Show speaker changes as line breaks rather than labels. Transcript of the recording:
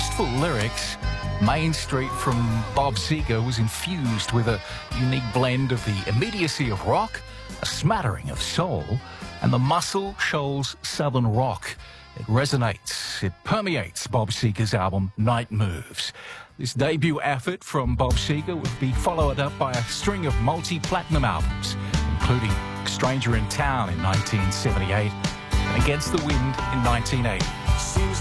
boastful lyrics, Main Street from Bob Seger was infused with a unique blend of the immediacy of rock, a smattering of soul, and the Muscle Shoals Southern rock. It resonates, it permeates Bob Seger's album Night Moves. This debut effort from Bob Seger would be followed up by a string of multi-platinum albums, including Stranger in Town in 1978 and Against the Wind in 1980.
Seems